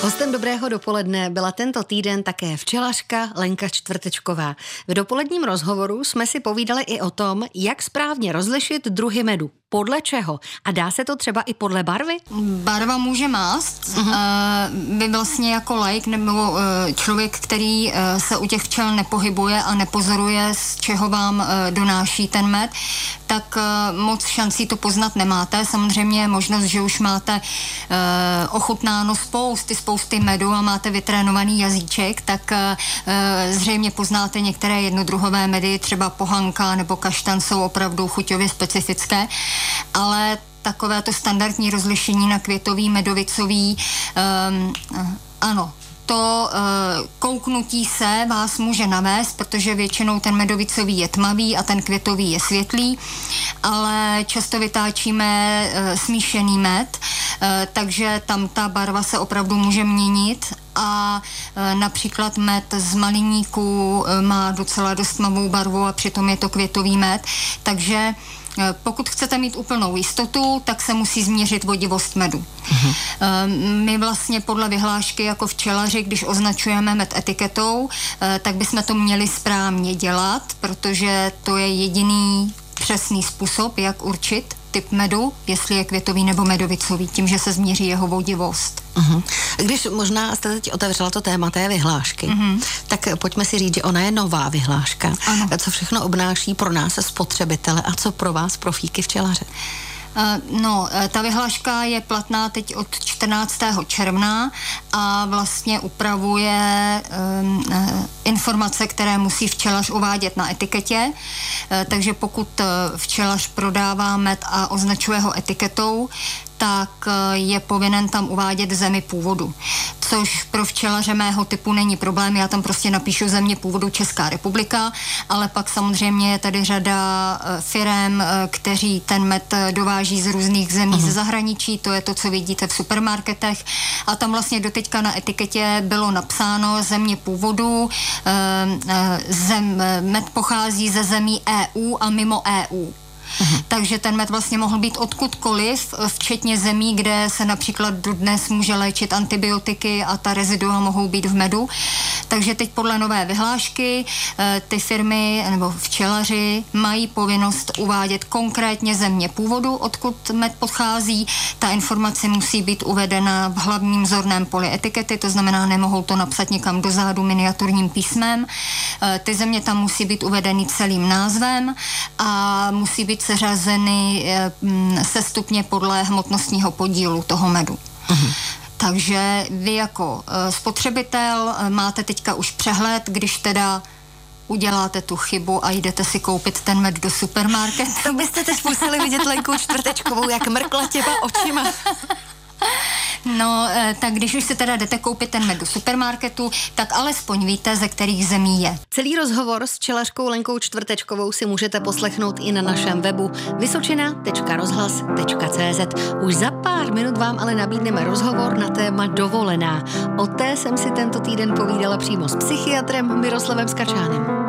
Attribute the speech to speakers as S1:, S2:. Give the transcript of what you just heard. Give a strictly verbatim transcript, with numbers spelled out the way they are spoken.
S1: Hostem Dobrého dopoledne byla tento týden také včelařka Lenka Čtvrtečková. V dopoledním rozhovoru jsme si povídali i o tom, jak správně rozlišit druhy medu. Podle čeho? A dá se to třeba i podle barvy?
S2: Barva může mást. Uh-huh. Vy vlastně jako laik nebo člověk, který se u těch včel nepohybuje a nepozoruje, z čeho vám donáší ten med, tak moc šancí to poznat nemáte. Samozřejmě je možnost, že už máte ochutnáno spousty, spousty medu a máte vytrénovaný jazyček, tak zřejmě poznáte některé jednodruhové medy, třeba pohanka nebo kaštan jsou opravdu chuťově specifické, ale takové to standardní rozlišení na květový, medovicový, um, ano, to uh, kouknutí se vás může navést, protože většinou ten medovicový je tmavý a ten květový je světlý, ale často vytáčíme uh, smíšený med, uh, takže tam ta barva se opravdu může měnit a uh, například med z maliníků uh, má docela dost tmavou barvu a přitom je to květový med, takže pokud chcete mít úplnou jistotu, tak se musí změřit vodivost medu. Uh-huh. My vlastně podle vyhlášky jako včelaři, když označujeme med etiketou, tak bychom to měli správně dělat, protože to je jediný přesný způsob, jak určit typ medu, jestli je květový nebo medovicový, tím, že se změří jeho vodivost.
S1: Uh-huh. Když možná jste teď otevřela to téma té vyhlášky, uh-huh. tak pojďme si říct, že ona je nová vyhláška. Ano. Co všechno obnáší pro nás spotřebitele a co pro vás profíky včelaře?
S2: No, ta vyhláška je platná teď od čtrnáctého června a vlastně upravuje um, informace, které musí včelař uvádět na etiketě. Takže pokud včelař prodává med a označuje ho etiketou, tak je povinen tam uvádět zemi původu. Což pro včelaře mého typu není problém, já tam prostě napíšu země původu Česká republika, ale pak samozřejmě je tady řada firem, kteří ten med dováží z různých zemí uh-huh. ze zahraničí, to je to, co vidíte v supermarketech a tam vlastně doteďka na etiketě bylo napsáno země původu, zem, med pochází ze zemí E U a mimo E U. Uhum. Takže ten med vlastně mohl být odkudkoliv, včetně zemí, kde se například dodnes může léčit antibiotiky a ta rezidua mohou být v medu. Takže teď podle nové vyhlášky ty firmy nebo včelaři mají povinnost uvádět konkrétně země původu, odkud med pochází. Ta informace musí být uvedena v hlavním zorném poli etikety, to znamená, nemohou to napsat někam dozadu miniaturním písmem. Ty země tam musí být uvedeny celým názvem a musí být seřazeny sestupně podle hmotnostního podílu toho medu. Uh-huh. Takže vy jako uh, spotřebitel uh, máte teďka už přehled, když teda uděláte tu chybu a jdete si koupit ten med do supermarketu.
S1: To byste teď museli vidět Lenku Čtvrtečkovou, jak mrkla těma očima.
S2: No, tak když už se teda jdete koupit ten med do supermarketu, tak alespoň víte, ze kterých zemí je.
S1: Celý rozhovor s včelařkou Lenkou Čtvrtečkovou si můžete poslechnout i na našem webu vysočina tečka rozhlas tečka cé zet. Už za pár minut vám ale nabídneme rozhovor na téma dovolená. O té jsem si tento týden povídala přímo s psychiatrem Miroslavem Skačánem.